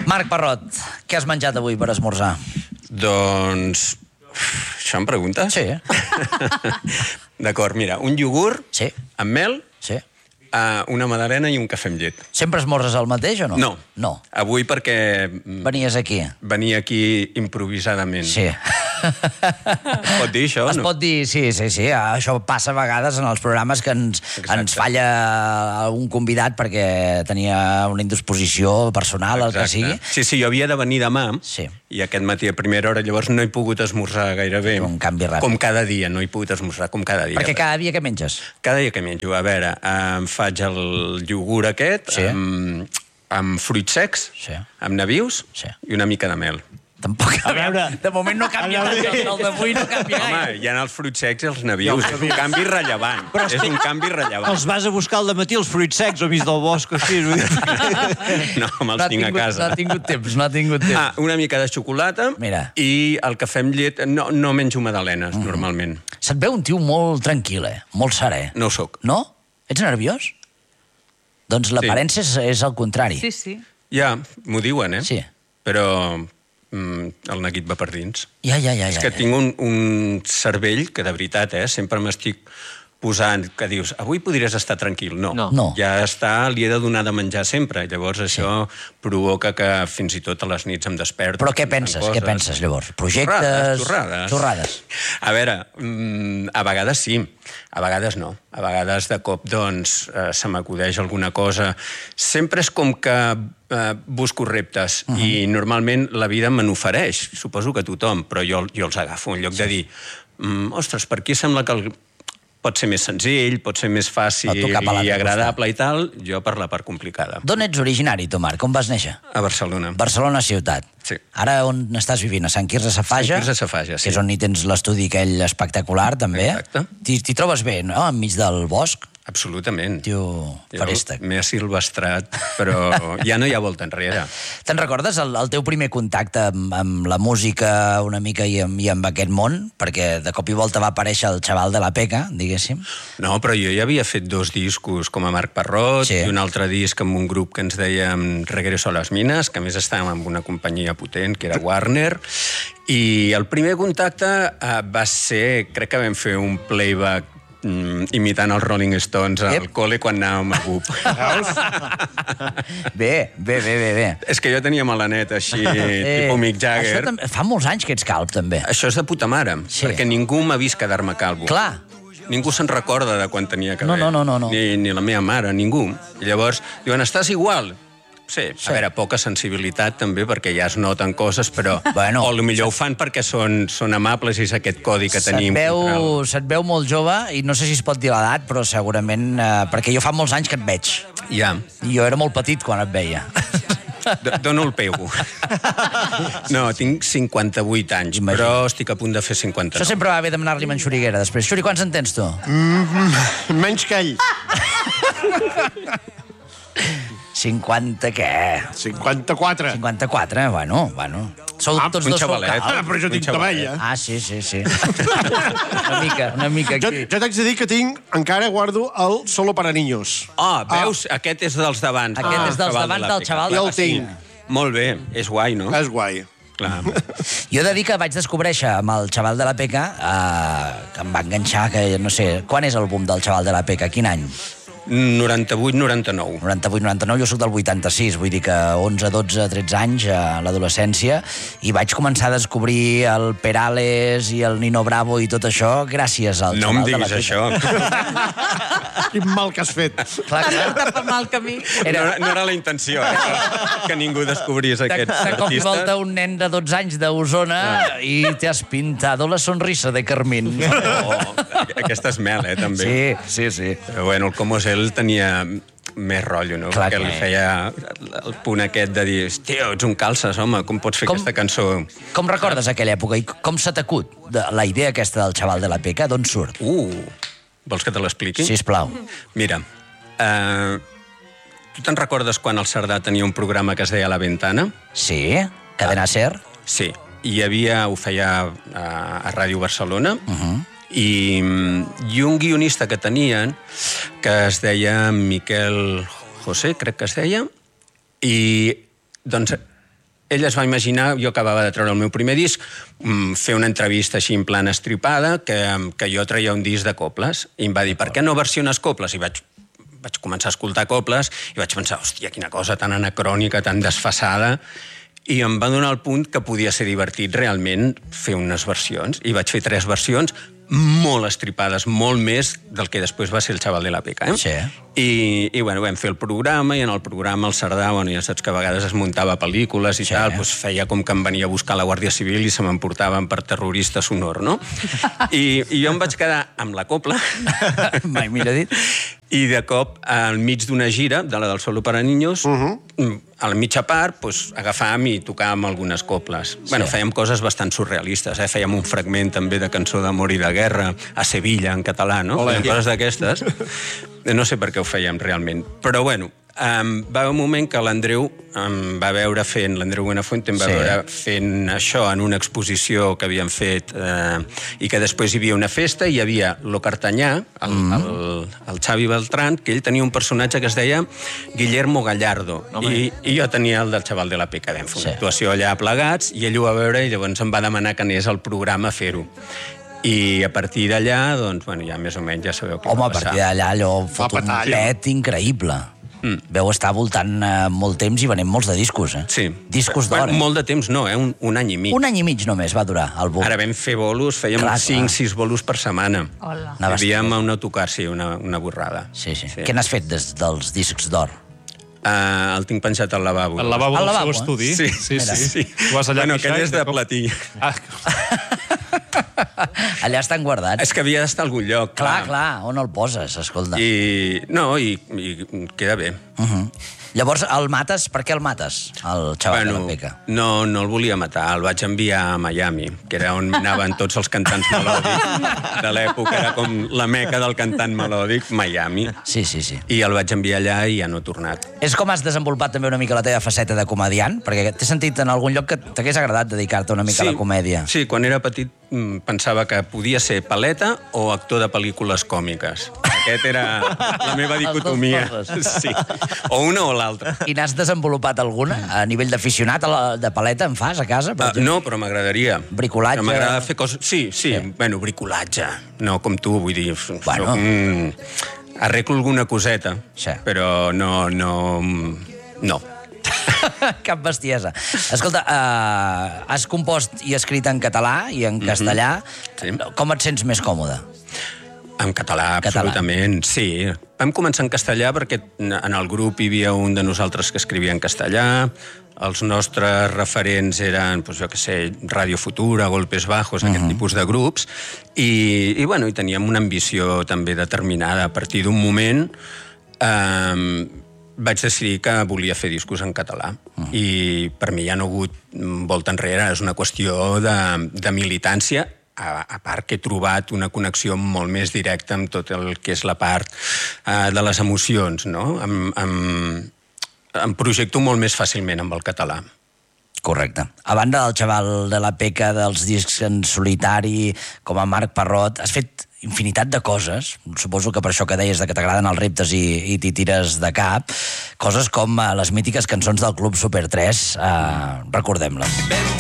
Marc Parrot, què has menjat avui per esmorzar? Doncs... Això em preguntes? Sí. D'acord, mira, un iogurt Sí. amb mel, Sí. una magdalena i un cafè amb llet. Sempre esmorzes el mateix o no? No. No. Avui perquè Venies aquí. venia aquí improvisadament. Sí. Es pot dir això, Es no? pot dir, sí. Això passa a vegades en els programes que ens falla un convidat perquè tenia una indisposició personal, el que sigui. Sí, jo havia de venir demà, Sí. i aquest matí a primera hora, llavors no he pogut esmorzar gairebé. Un canvi ràpid. Com cada dia, no he pogut esmorzar, com cada dia. Perquè cada dia què menges? Cada dia que menjo, a veure, em faig el iogurt aquest, Sí. amb fruits secs, Sí. amb nabius Sí. i una mica de mel. Tampoc... A veure. De moment no canvia gaire. El d'avui no canvia gaire. Home, hi ha els fruits secs i els nabius. És un canvi rellevant. És un canvi rellevant. Els vas a buscar al dematí, els fruits secs, o mig del bosc, o així. No, me'ls tinc a casa. No ha tingut temps. Una mica de xocolata. Mira. I el cafè amb llet... No menjo magdalenes, normalment. Se't veu un tio molt tranquil, molt serè. No ho soc. No? Ets nerviós? Doncs l'aparença és el contrari. Sí. Ja, m'ho diuen, Sí. Però el neguit va per dins. Ja. És que tinc un cervell que, de veritat, sempre m'estic posant, que dius, avui podries estar tranquil. No. Ja està, li he de donar de menjar sempre. Llavors això provoca que fins i tot a les nits em desperto. Però què penses? Què penses, llavors? Projectes? Torrades. A veure, a vegades sí, a vegades no. A vegades, de cop, doncs, se m'acudeix alguna cosa. Sempre és com que busco reptes i normalment la vida me n'ofereix. Suposo que tothom, però jo els agafo. En lloc de dir, ostres, per aquí sembla que pot ser més senzill, pot ser més fàcil i agradable i tal, jo per la part complicada. D'on ets originari, tu, Marc? On vas néixer? A Barcelona. Barcelona ciutat. Sí. Ara on estàs vivint? A Sant Quirze Safaja? Sant Quirze Safaja, sí. Que és on hi tens l'estudi aquell espectacular, també. Exacte. T'hi trobes bé, no?, enmig del bosc? Absolutament. Tio feréstec. M'he silvestrat, però ja no hi ha volta enrere. Te'n recordes el teu primer contacte amb la música una mica i amb aquest món? Perquè de cop i volta va aparèixer el xaval de la Peca, diguéssim. No, però jo ja havia fet 2 discos com a Marc Parrot i un altre disc amb un grup que ens dèiem Regreso a les Mines, que a més estàvem amb una companyia potent, que era Warner, i el primer contacte va ser, crec que vam fer un playback imitant els Rolling Stones al col·le quan anàvem a BUP. Bé. És que jo tenia malanet així, tipus Mick Jagger. Això fa molts anys que ets calb, també. Això és de puta mare, perquè ningú m'ha vist quedar-me calvo. Clar. Ningú se'n recorda de quan tenia cabell. No. Ni la meva mare, ningú. I llavors diuen, estàs igual? Sí, a veure, poca sensibilitat també, perquè ja es noten coses, però o potser ho fan perquè són amables i és aquest codi que tenim. Se't veu molt jove, i no sé si es pot dir l'edat, però segurament... perquè jo fa molts anys que et veig. Ja. I jo era molt petit quan et veia. Dono el pego. No, tinc 58 anys, però estic a punt de fer 59. Això sempre va bé demanar-li a en Xuriguera, després. Xuri, quants en tens, tu? Menys que ell. 50 què? 54. 54, bueno. Sou tots dos xavalet. Però jo tinc cabell, Ah, sí. Una mica aquí. Jo t'haig de dir que encara guardo el Solo para niños. Veus? Aquest és dels d'abans. Aquest és dels d'abans del xaval de la Peca. Jo el tinc. Molt bé, és guai, no? És guai. Clar. Jo he de dir que vaig descobreixer amb el xaval de la Peca, que em va enganxar, que no sé, quan és el boom del xaval de la Peca? Quin any? 98-99. 98-99, jo soc del 86, vull dir que 11, 12, 13 anys a l'adolescència, i vaig començar a descobrir el Perales i el Nino Bravo i tot això gràcies al No xaval em de la diguis Peca. això. Quin mal que has fet. Clar. Per mal camí. No era la intenció, que ningú descobrís aquests De cop i artistes. volta un nen de 12 anys d'Osona i te has pintado la sonrisa de Carmín. Aquesta és mel, també. Sí. Però bueno, el Comos ell tenia més rotllo, no? Clar Perquè que li feia el punt aquest de dir, tio, ets un calces, home, com pots fer aquesta cançó? Com recordes aquella època i com s'ha t'acut la idea aquesta del xaval de la Peca? D'on surt? Vols que te l'expliqui? Sisplau. Mira, tu te'n recordes quan el Cerdà tenia un programa que es deia La Ventana? Sí? Cadena Ser? Sí, ho feia a Ràdio Barcelona, i un guionista que tenien, que es deia Miquel José, crec que es deia, i doncs ell es va imaginar, jo acabava de treure el meu primer disc, fer una entrevista així en plan estripada, que jo treia un disc de coples, i em va dir, per què no versiones coples? I vaig començar a escoltar coples i vaig pensar, hòstia, quina cosa tan anacrònica, tan desfasada, i em va donar el punt que podia ser divertit realment fer unes versions, i vaig fer 3 versions molt estripades, molt més del que després va ser el Xaval de la Peca. Sí. I bueno, vam fer el programa, i en el programa el Cerdà, bueno, ja saps que a vegades es muntava pel·lícules i tal, doncs feia com que em venia a buscar la Guàrdia Civil i se m'emportaven per terrorista sonor, no? I jo em vaig quedar amb la copla. Mai millor dit. I de cop, al mig d'una gira, de la del Solo para Niños, a la mitja part, doncs, agafàvem i tocàvem algunes coples. Bueno, fèiem coses bastant surrealistes, fèiem un fragment també de Cançó d'amor i de guerra a Sevilla, en català, no? Fèiem coses d'aquestes. No sé per què ho fèiem realment. Però, bueno, va haver un moment que l'Andreu em va veure fent, l'Andreu Buenafuente em va veure fent això en una exposició que havíem fet i que després hi havia una festa i hi havia lo Cartanyà, el Xavi Beltrán, que ell tenia un personatge que es deia Guillermo Gallardo i jo tenia el del Xaval de la Peca. Vam fer una actuació allà plegats i ell ho va veure i llavors em va demanar que anés al programa a fer-ho. I a partir d'allà, doncs, bueno, ja més o menys ja sabeu què va passar. Home, a partir d'allà allò fot un pet increïble. Veu estar voltant molt temps i venent molts de discos, Sí. Discos d'or, Molt de temps no, un any i mig. Un any i mig només va durar el boom. Ara vam fer bolos, fèiem 5-6 bolos per setmana. Hola. Havíem a un autocar, sí, una borrada. Sí. Què n'has fet des dels discs d'or? El tinc penjat al lavabo. Al lavabo del seu eh? estudi? Sí. Tu vas allà Bueno, aquell és de platí. Allà estan guardats. És que havia d'estar a algun lloc. Clar, on el poses, escolta. I queda bé. Llavors, el mates, per què el mates, el Xaval de la Peca? No el volia matar, el vaig enviar a Miami, que era on anaven tots els cantants melòdics de l'època, era com la meca del cantant melòdic, Miami. Sí. I el vaig enviar allà i ja no he tornat. És com has desenvolupat també una mica la teva faceta de comediant? Perquè t'he sentit en algun lloc que t'hagués agradat dedicar-te una mica a la comèdia. Sí, quan era petit pensava que podia ser paleta o actor de pel·lícules còmiques. Aquesta era la meva dicotomia. Sí. O una o l'altra. I n'has desenvolupat alguna? A nivell d'aficionat, de paleta en fas a casa? No, però m'agradaria. Bricolatge? M'agrada fer coses... Sí. Bueno, bricolatge. No com tu, vull dir... Bueno. Arreglo alguna coseta, però no. Cap bestiesa. Escolta, has compost i escrit en català i en castellà. Com et sents més còmode? En català, absolutament, sí. Vam començar en castellà perquè en el grup hi havia un de nosaltres que escrivia en castellà, els nostres referents eren, jo què sé, Ràdio Futura, Golpes Bajos, aquest tipus de grups, i teníem una ambició també determinada. A partir d'un moment vaig decidir que volia fer discos en català, i per mi ja no ha hagut volta enrere, és una qüestió de militància, a part que he trobat una connexió molt més directa amb tot el que és la part de les emocions, no? Em projecto molt més fàcilment amb el català. Correcte. A banda del Xaval de la Peca, dels discs en solitari, com a Marc Parrot, has fet infinitat de coses. Suposo que per això que deies que t'agraden els reptes i t'hi tires de cap. Coses com les mítiques cançons del Club Super 3. Recordem-les.